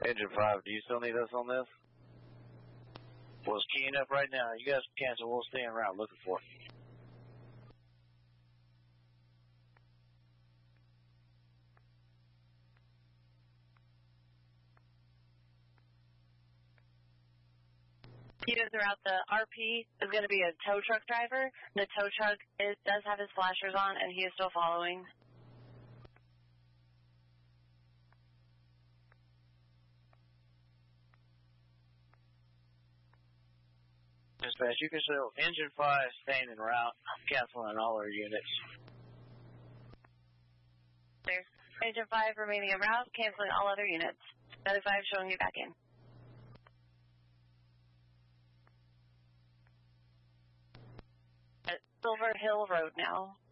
Engine 5, do you still need us on this? Well, it's keying up right now. You guys can cancel. We'll stay en route looking for it. Units throughout the RP is going to be a tow truck driver. The tow truck does have his flashers on, and he is still following. Dispatch, you can show Engine 5 staying en route. I'm canceling all our units. Clear. Engine 5 remaining en route, canceling all other units. 95 showing you back in. At Silver Hill Road now.